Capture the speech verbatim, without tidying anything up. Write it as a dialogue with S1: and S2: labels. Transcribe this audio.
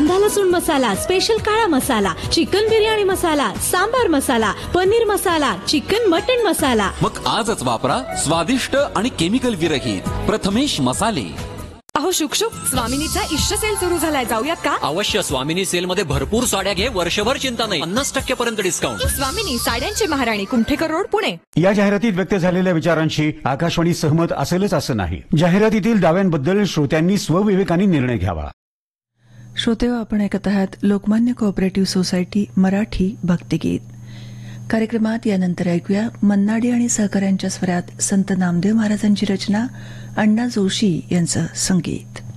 S1: कांदा लसूण मसाला, स्पेशल काळा मसाला, चिकन बिर्याणी मसाला, सांबार मसाला, पनीर मसाला, चिकन मटन मसाला.
S2: मग आजच वापरा स्वादिष्ट आणि केमिकल विरहित प्रथमेश मसाले.
S3: अहो शुकशुक, स्वामिनीचा इष्ट सेल सुरू झालाय, जाऊयात का?
S4: अवश्य. स्वामिनी सेल मध्ये भरपूर साड्या घे, वर्षभर चिंता नाही, पन्नास टक्के पर्यंत डिस्काउंट.
S3: स्वामिनी साड्यांची महाराणी, कुमठेकर रोड, पुणे.
S5: या जाहिरातीत व्यक्त झालेल्या विचारांशी आकाशवाणी सहमत असेलच असं नाही. जाहिरातीतील दाव्यांबद्दल श्रोत्यांनी स्वविवेकाने निर्णय घ्यावा.
S6: श्रोते, आपण ऐकत आहात लोकमान्य कोऑपरेटिव्ह सोसायटी मराठी भक्तिगीत. कार्यक्रमात यानंतर ऐकूया मन्नाडे आणि सहकाऱ्यांच्या स्वरात संत नामदेव महाराजांची रचना, अण्णा जोशी यांचं संगीत.